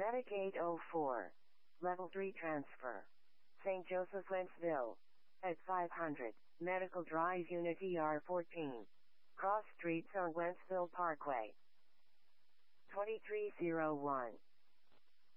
Medic 804. Level 3 transfer. St. Joseph, Wentzville. At 500, Medical Drive Unit ER14. Cross Streets on Wentzville Parkway. 2301.